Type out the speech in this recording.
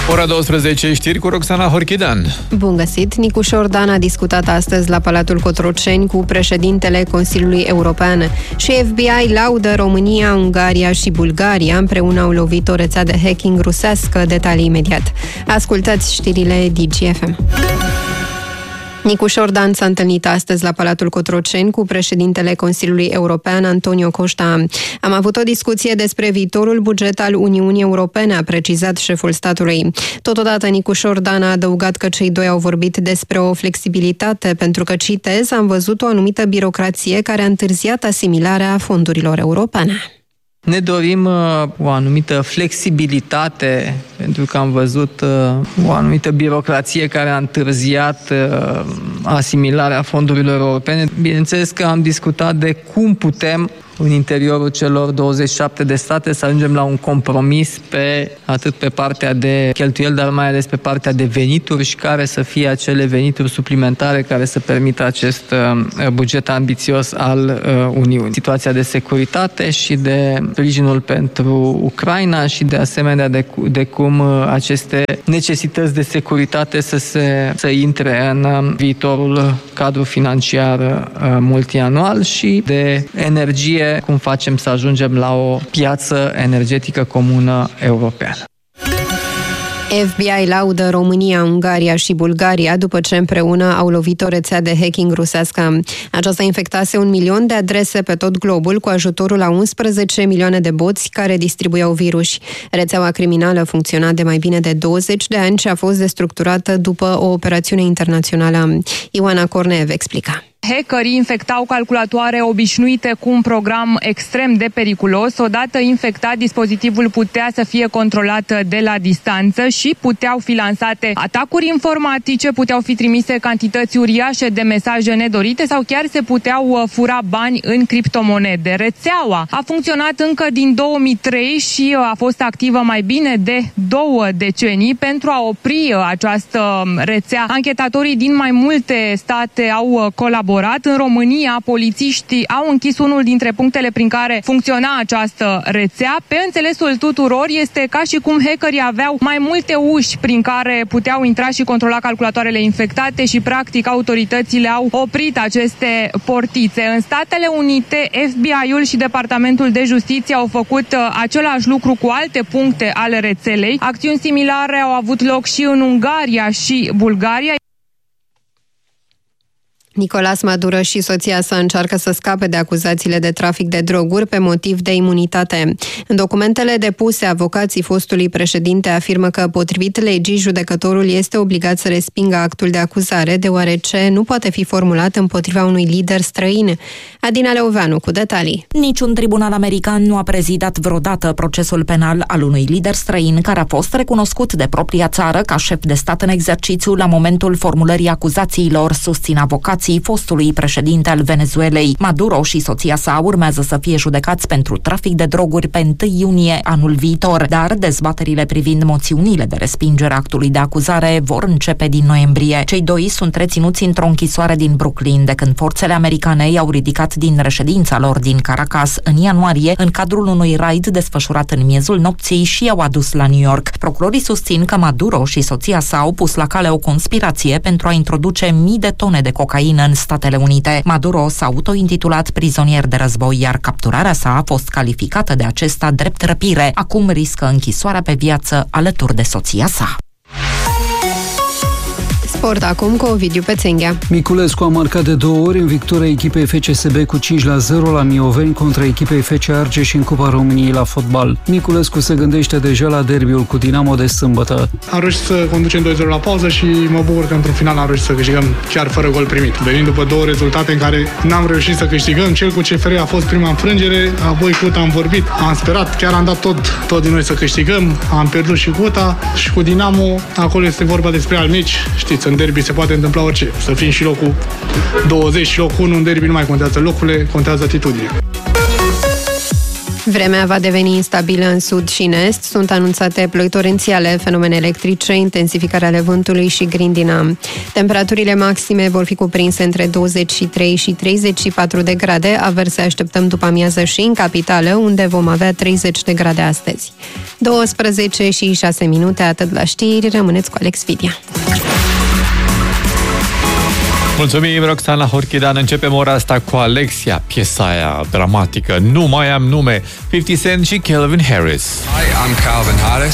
Ora 12, știri cu Roxana Horchidan. Bun găsit! Nicu Șordan a discutat astăzi la Palatul Cotroceni cu președintele Consiliului European și FBI laudă România, Ungaria și Bulgaria. Împreună au lovit o rețea de hacking rusească. Detalii imediat. Ascultați știrile DGFM. Nicu Șordan s-a întâlnit astăzi la Palatul Cotroceni cu președintele Consiliului European, Antonio Costa. Am avut o discuție despre viitorul buget al Uniunii Europene, a precizat șeful statului. Totodată, Nicu Șordan a adăugat că cei doi au vorbit despre o flexibilitate, pentru că, citez, am văzut o anumită birocrație care a întârziat asimilarea fondurilor europene. Ne dorim o anumită flexibilitate, pentru că am văzut o anumită birocrație care a întârziat asimilarea fondurilor europene. Bineînțeles că am discutat de cum putem, în interiorul celor 27 de state, să ajungem la un compromis atât pe partea de cheltuieli, dar mai ales pe partea de venituri și care să fie acele venituri suplimentare care să permită acest buget ambițios al Uniunii. Situația de securitate și de sprijinul pentru Ucraina și de asemenea de cum aceste necesități de securitate să intre în viitorul cadru financiar multianual și de energie, cum facem să ajungem la o piață energetică comună europeană. FBI laudă România, Ungaria și Bulgaria după ce împreună au lovit o rețea de hacking rusească. Aceasta infectase 1 milion de adrese pe tot globul cu ajutorul a 11 milioane de boți care distribuiau virus. Rețeaua criminală funcționa de mai bine de 20 de ani și a fost destructurată după o operațiune internațională. Ioana Corneev explica. Hackerii infectau calculatoare obișnuite cu un program extrem de periculos. Odată infectat, dispozitivul putea să fie controlat de la distanță și puteau fi lansate atacuri informatice, puteau fi trimise cantități uriașe de mesaje nedorite sau chiar se puteau fura bani în criptomonede. Rețeaua a funcționat încă din 2003 și a fost activă mai bine de 2 decenii. Pentru a opri această rețea, anchetatorii din mai multe state au colaborat. În România, polițiștii au închis unul dintre punctele prin care funcționa această rețea. Pe înțelesul tuturor, este ca și cum hackerii aveau mai multe uși prin care puteau intra și controla calculatoarele infectate și, practic, autoritățile au oprit aceste portițe. În Statele Unite, FBI-ul și Departamentul de Justiție au făcut același lucru cu alte puncte ale rețelei. Acțiuni similare au avut loc și în Ungaria și Bulgaria. Nicolás Maduro și soția sa încearcă să scape de acuzațiile de trafic de droguri pe motiv de imunitate. În documentele depuse, avocații fostului președinte afirmă că, potrivit legii, judecătorul este obligat să respingă actul de acuzare, deoarece nu poate fi formulat împotriva unui lider străin. Adina Leoveanu cu detalii. Niciun tribunal american nu a prezidat vreodată procesul penal al unui lider străin care a fost recunoscut de propria țară ca șef de stat în exercițiu la momentul formulării acuzațiilor, susțin avocații fostului președinte al Venezuelei. Maduro și soția sa urmează să fie judecați pentru trafic de droguri pe 1 iunie anul viitor, dar dezbaterile privind moțiunile de respingere a actului de acuzare vor începe din noiembrie. Cei doi sunt reținuți într-o închisoare din Brooklyn, de când forțele americane i-au ridicat din reședința lor din Caracas în ianuarie, în cadrul unui raid desfășurat în miezul nopții și i-au adus la New York. Procurorii susțin că Maduro și soția sa au pus la cale o conspirație pentru a introduce mii de tone de cocaină în Statele Unite. Maduro s-a autointitulat prizonier de război, iar capturarea sa a fost calificată de acesta drept răpire. Acum riscă închisoarea pe viață alături de soția sa. Sport acum cu Ovidiu Pețenghea. Miculescu a marcat de 2 ori în victoria echipei FCSB cu 5-0 la Mioveni contra echipei FC Argeș în Cupa României la fotbal. Miculescu se gândește deja la derbiul cu Dinamo de sâmbătă. Am reușit să conducem 2-0 la pauză și mă bucur că într-un final am reușit să câștigăm chiar fără gol primit. Venind după 2 rezultate în care n-am reușit să câștigăm, cel cu CFR a fost prima înfrângere, apoi Cuta am vorbit, am sperat, chiar am dat tot din noi să câștigăm, am pierdut și Cuta și cu Dinamo, acolo este vorba despre alt meci, știți, în derby se poate întâmpla orice. Să fim și locul 20 și locul 1 în derby nu mai contează locurile, contează atitudinea. Vremea va deveni instabilă în sud și în est. Sunt anunțate ploi torențiale, fenomene electrice, intensificarea ale vântului și grindina. Temperaturile maxime vor fi cuprinse între 23 și 34 de grade. Averse așteptăm după amiază și în capitală, unde vom avea 30 de grade astăzi. 12 și 6 minute, atât la știri. Rămâneți cu Alex Vidia. Mulțumim, Roxana Horchidan. Începem ora asta cu Alexia, piesa aia dramatică Nu mai am nume, 50 Cent și Calvin Harris. Hi, I'm Calvin Harris.